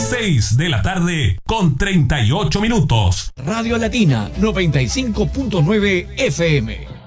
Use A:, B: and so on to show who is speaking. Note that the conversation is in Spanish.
A: 6 de la tarde con 38 minutos.
B: Radio Latina 95.9 FM.